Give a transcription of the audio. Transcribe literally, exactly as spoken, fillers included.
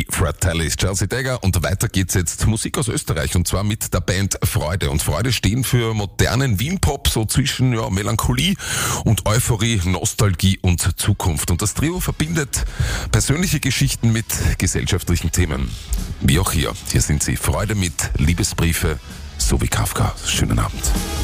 Fratellis, Chelsea Dagger, und weiter geht's jetzt Musik aus Österreich, und zwar mit der Band Freude. Und Freude stehen für modernen Wien-Pop, so zwischen ja, Melancholie und Euphorie, Nostalgie und Zukunft. Und das Trio verbindet persönliche Geschichten mit gesellschaftlichen Themen. Wie auch hier. Hier sind sie. Freude mit Liebesbriefe, so wie Kafka. Schönen Abend.